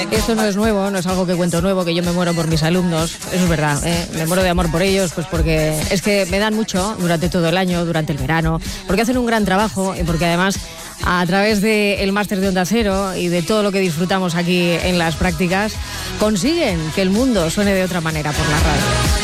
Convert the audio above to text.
Esto no es nuevo, no es algo que cuento nuevo, que yo me muero por mis alumnos, eso es verdad, me muero de amor por ellos, pues porque es que me dan mucho durante todo el año, durante el verano, porque hacen un gran trabajo y porque además a través del máster de Onda Cero y de todo lo que disfrutamos aquí en las prácticas, consiguen que el mundo suene de otra manera por la radio.